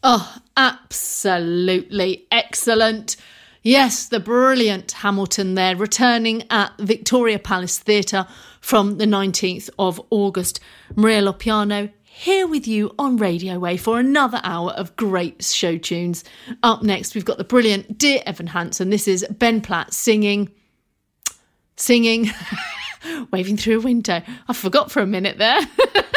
Oh, absolutely excellent. Yes, the brilliant Hamilton there, returning at Victoria Palace Theatre from the 19th of August. Maria Lopiano here with you on Radio Way for another hour of great show tunes. Up next, we've got the brilliant Dear Evan Hansen. This is Ben Platt singing, waving through a window. I forgot for a minute there.